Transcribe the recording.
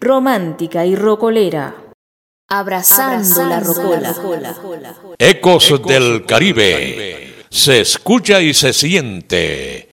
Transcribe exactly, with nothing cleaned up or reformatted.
romántica y rocolera. Abrazando, Abrazando la rocola. La rocola. Ecos del Caribe. Se escucha y se siente